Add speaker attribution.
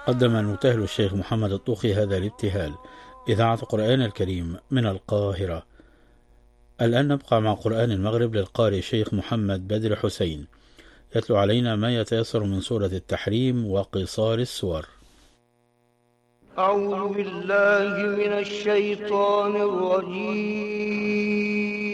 Speaker 1: قدم المبتهل الشيخ محمد الطوخي هذا الابتهال. إذاعة القرآن الكريم من القاهرة. الآن نبقى مع قرآن المغرب للقارئ الشيخ محمد بدر حسين، يتلو علينا ما يتيسر من سورة التحريم وقصار السور.
Speaker 2: أعوذ بالله من الشيطان الرجيم.